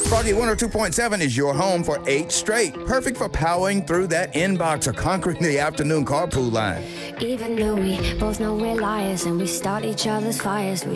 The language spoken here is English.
Froggy 102.7 is your home for 8 straight. Perfect for powering through that inbox or conquering the afternoon carpool line. Even though we both know we're liars and we start each other's fires, we